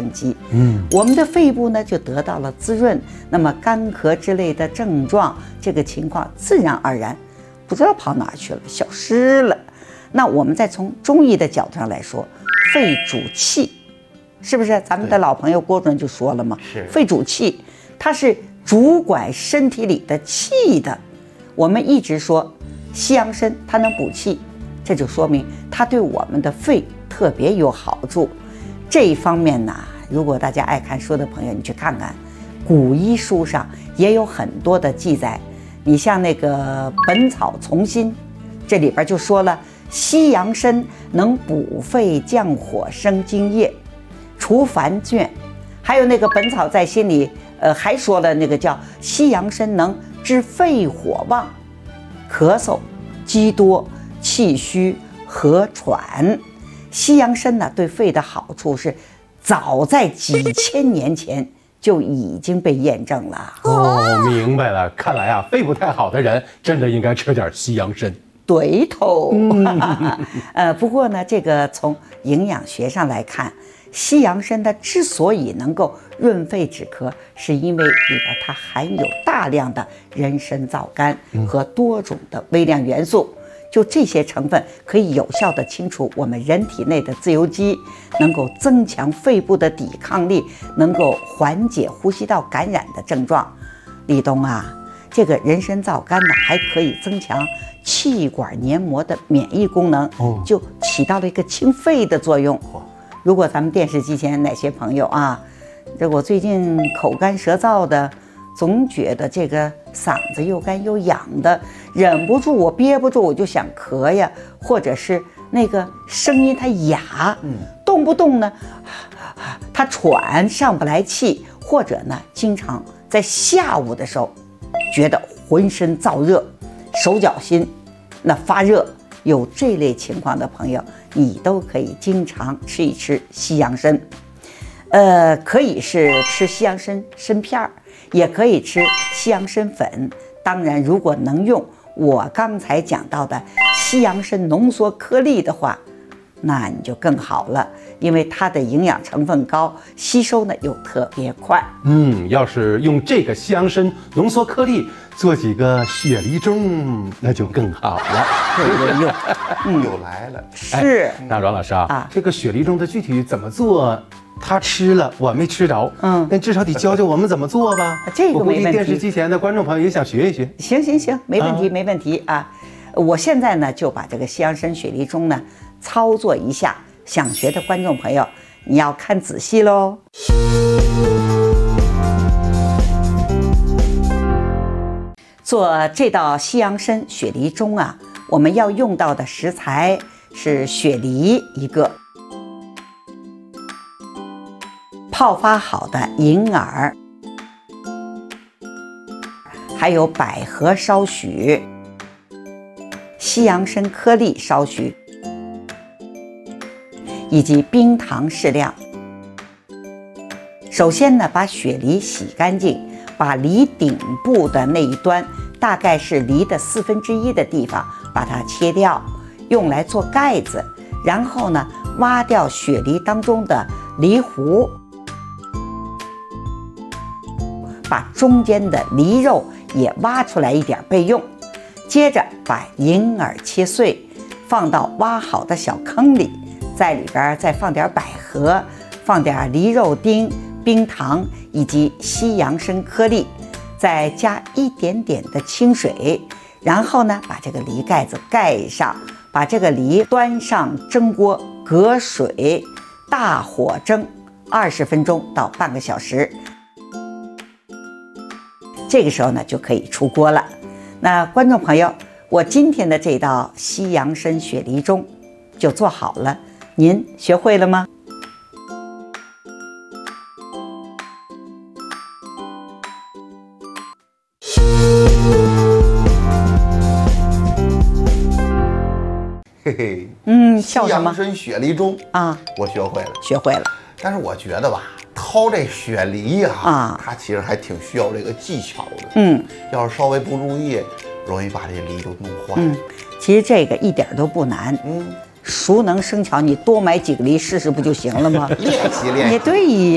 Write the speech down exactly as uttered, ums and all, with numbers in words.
机， 嗯， 我们的肺部呢就得到了滋润，那么干咳之类的症状，这个情况自然而然不知道跑哪去了，消失了。那我们再从中医的角度上来说，肺主气，是不是？咱们的老朋友郭主任就说了嘛， 是肺主气，它是主管身体里的气的。我们一直说西洋参它能补气，这就说明它对我们的肺特别有好处。这一方面呢，如果大家爱看书的朋友，你去看看古医书上也有很多的记载。你像那个《本草从心》，这里边就说了，西洋参能补肺降火生津液，除烦倦。还有那个《本草在心》里，呃，还说了那个叫西洋参能治肺火旺、咳嗽、积多、气虚、咳喘。西洋参呢，对肺的好处是早在几千年前就已经被验证了。 哦，明白了。看来啊，肺不太好的人真的应该吃点西洋参。 对头。 嗯、 呃，不过呢，这个从营养学上来看，西洋参它之所以能够润肺止咳，是因为里边它含有大量的人参皂苷和多种的微量元素。就这些成分可以有效地清除我们人体内的自由基，能够增强肺部的抵抗力，能够缓解呼吸道感染的症状。立冬啊，这个人参皂苷呢，还可以增强气管黏膜的免疫功能，就起到了一个清肺的作用。如果咱们电视机前哪些朋友啊，这我最近口干舌燥的，总觉得这个嗓子又干又痒的，忍不住我憋不住我就想咳呀，或者是那个声音它哑，嗯，动不动呢它喘上不来气，或者呢经常在下午的时候觉得浑身燥热、手脚心那发热，有这类情况的朋友，你都可以经常吃一吃西洋参。呃，可以是吃西洋参参片儿，也可以吃西洋参粉。当然，如果能用我刚才讲到的西洋参浓缩颗粒的话，那你就更好了，因为它的营养成分高，吸收呢又特别快。 嗯，要是用这个西洋参浓缩颗粒做几个雪梨盅，那就更好了。 有用， 嗯，又来了。 是。 那阮老师啊， 啊这个雪梨盅的具体怎么做？他吃了，我没吃着， 嗯， 但至少得教教我们怎么做吧。 这个没问题。 我估计电视机前的观众朋友也想学一学。 行行行，没问题， 啊、 没问题啊！我现在呢就把这个西洋参雪梨盅呢操作一下，想学的观众朋友你要看仔细喽。做这道西洋参雪梨盅啊，我们要用到的食材是雪梨一个。泡发好的银耳，还有百合少许，西洋参颗粒少许，以及冰糖适量。首先呢，把雪梨洗干净，把梨顶部的那一端，大概是梨的四分之一的地方，把它切掉，用来做盖子。然后呢，挖掉雪梨当中的梨核，把中间的梨肉也挖出来一点备用。接着把银耳切碎，放到挖好的小坑里，在里边再放点百合，放点梨肉丁、冰糖以及西洋参颗粒，再加一点点的清水，然后呢把这个梨盖子盖上，把这个梨端上蒸锅，隔水，大火蒸二十分钟到半个小时。这个时候呢就可以出锅了。那观众朋友，我今天的这道西洋参雪梨盅就做好了，您学会了吗？ 嘿嘿， 嗯，笑什么？ 西洋参雪梨盅啊， 我学会了， 学会了。 但是我觉得吧，掏这雪梨呀、啊， 啊它其实还挺需要这个技巧的。 嗯， 要是稍微不注意，容易把这梨都弄坏。 嗯，其实这个一点都不难。 嗯， 熟能生巧，你多买几个梨试试不就行了吗？ 练习练习。 也对。